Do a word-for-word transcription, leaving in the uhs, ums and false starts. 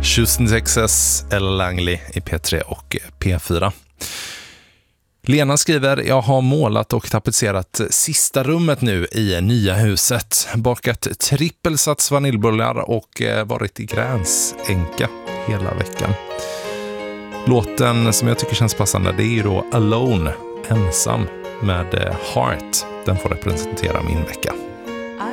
Houston, Texas, Ella Langley i P tre och P fyra. Lena skriver, jag har målat och tapetserat sista rummet nu i nya huset. Bakat trippelsats vaniljbullar och varit i gränsänka hela veckan. Låten som jag tycker känns passande, det är ju då Alone, ensam med Heart. Den får representera min vecka.